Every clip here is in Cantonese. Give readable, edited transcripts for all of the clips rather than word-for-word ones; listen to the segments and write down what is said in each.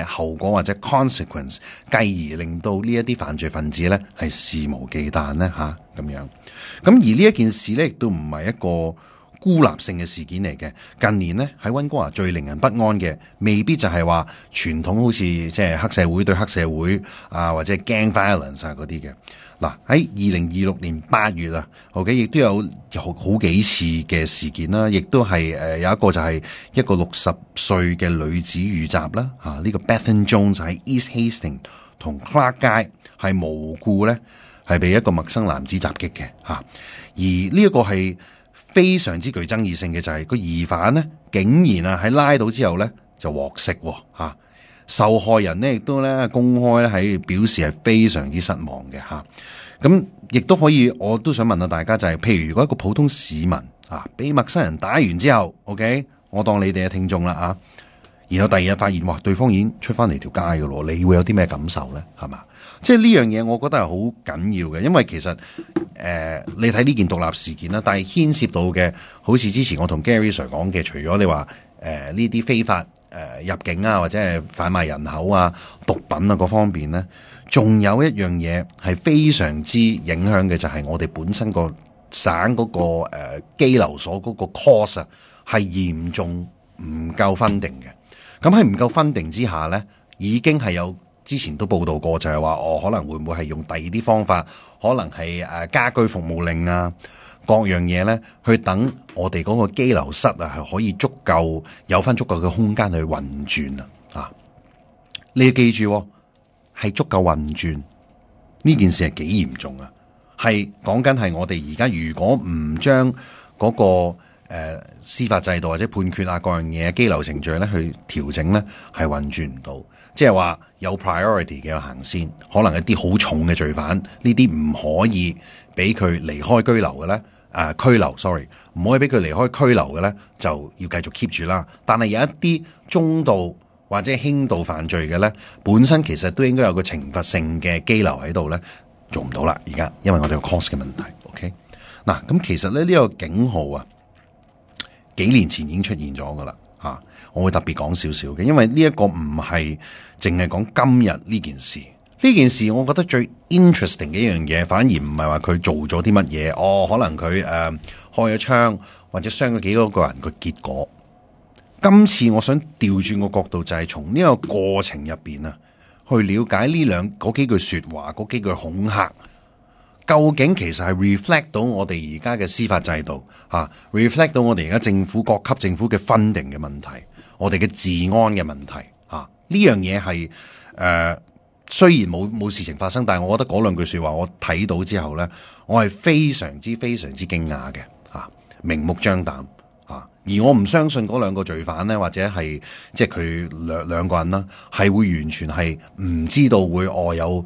後果或者 consequence， 繼而令到呢一啲犯罪分子咧係肆無忌憚咧咁樣。咁而呢一件事咧亦都唔係一個孤立性嘅事件嚟嘅。近年咧喺溫哥華最令人不安嘅，未必就係話傳統好似即係黑社會對黑社會啊，或者 gang violence 啊嗰啲嘅。嗱，喺2026年8月啊，OK， 亦都有好幾次嘅事件啦，亦都係有一個就係一個60歲嘅女子遇襲啦，呢個 Bethan Jones 喺 East Hastings 同 Clark 街係無故咧係被一個陌生男子襲擊嘅，而呢一個係非常之具爭議性嘅，就係個疑犯咧竟然喺拉到之後咧就獲釋喎。受害人呢亦都咧公開咧喺表示係非常之失望嘅。咁亦都可以，我都想問下大家就係，譬如如果一個普通市民俾陌生人打完之後 OK， 我當你哋嘅聽眾啦然後第二日發現哇對方已經出翻嚟條街㗎咯，你會有啲咩感受咧？係嘛？即係呢樣嘢我覺得係好緊要嘅，因為其實你睇呢件獨立事件啦，但係牽涉到嘅好似之前我同 Gary Sir 講嘅，除咗你話呢啲非法入境啊，或者係販賣人口啊、毒品啊嗰方面咧，仲有一樣嘢係非常之影響嘅，就係我哋本身個省嗰個羈留所嗰個 cost 係嚴重唔夠分定嘅。咁喺唔夠分定之下咧，已經係有之前都報道過，就係話可能會唔會係用第二啲方法，可能係家居服務令啊，各樣嘢咧，去等我哋嗰個羈留室係可以有翻足夠嘅空間去運轉你要記住係足夠運轉，呢件事係幾嚴重啊！係講緊係我哋而家如果唔將嗰個司法制度或者判決各樣嘢羈留程序咧去調整咧，係運轉唔到。即係話有 priority 嘅行先，可能一啲好重嘅罪犯，呢啲唔可以俾佢離開居留嘅咧，拘留 sorry， 唔可以俾佢離開拘留嘅咧，就要繼續 keep 住啦。但係有一啲中度或者輕度犯罪嘅咧，本身其實都應該有個懲罰性嘅羈留喺度咧，做唔到啦。而家因為我哋個 cost 嘅問題 ，OK 嗱，咁其實咧呢個警號幾年前已經出現咗噶啦我會特別講少少嘅，因為呢一個唔係淨係講今日呢件事。呢件事我覺得最 interesting 嘅一樣嘢，反而唔係話佢做咗啲乜嘢，可能佢開咗槍或者傷咗幾多個人嘅結果。今次我想調轉個角度，就係從呢個過程入邊去了解呢嗰幾句說話，嗰幾句恐嚇，究竟其實係 reflect 到我哋而家嘅司法制度reflect 到我哋而家政府各級政府嘅 funding 嘅問題，我哋嘅治安嘅問題呢樣嘢係雖然冇事情發生，但係我覺得嗰兩句說話我睇到之後咧，我係非常之驚訝嘅明目張膽而我唔相信嗰兩個罪犯咧，或者係即係佢兩個人啦，係會完全係唔知道會有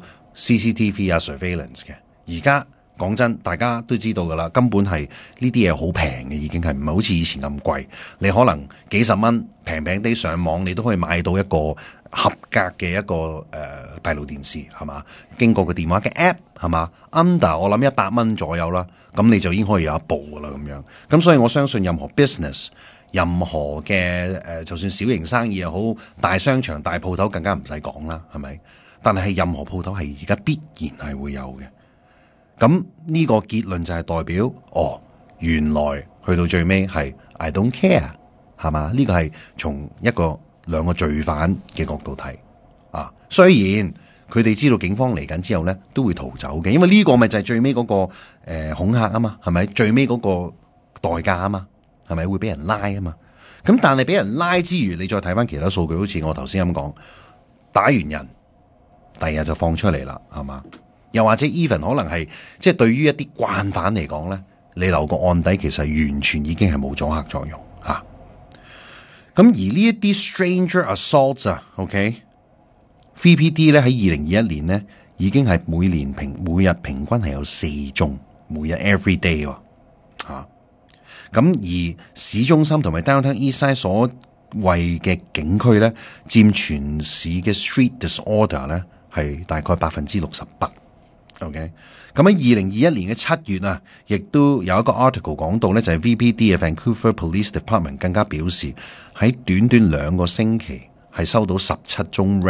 CCTV surveillance 嘅。而家講真，大家都知道噶啦，根本係呢啲嘢好平嘅，已經係唔係好似以前咁貴。你可能幾十蚊平啲上網，你都可以買到一個合格嘅一個閉路電視，係嘛？經過個電話嘅 app， 係嘛 ？under 我諗100蚊左右啦，咁你就已經可以有一部噶啦咁樣。咁所以我相信任何 business， 任何嘅就算小型生意又好，大商場大鋪頭更加唔使講啦，係咪？但係任何鋪頭係而家必然係會有嘅。咁呢個結論就係代表，原來去到最尾係 I don't care， 係嘛？呢個係從兩個罪犯嘅角度睇雖然佢哋知道警方嚟緊之後咧，都會逃走嘅，因為呢個咪就係最尾嗰個恐嚇啊嘛，係咪？最尾嗰個代價啊嘛，係咪會俾人拉啊嘛？咁但係俾人拉之餘，你再睇翻其他數據，好似我頭先咁講，打完人，第二日就放出嚟啦，係嘛？又或者 even 可能係即係對於一啲慣犯嚟講咧，你留個案底其實完全已經係冇阻嚇作用咁而呢一啲 stranger assaults OK，VPD 咧喺2021年咧已經係每日平均係有4宗，每日 every day 咁而市中心同埋 Downtown Eastside 所謂嘅警區咧，佔全市嘅 street disorder 咧係大概68%。OK， 咁喺2021年嘅7月亦都有一個 article 講到咧，就係 VPD 嘅 Vancouver Police Department 更加表示喺短2個星期係收到17宗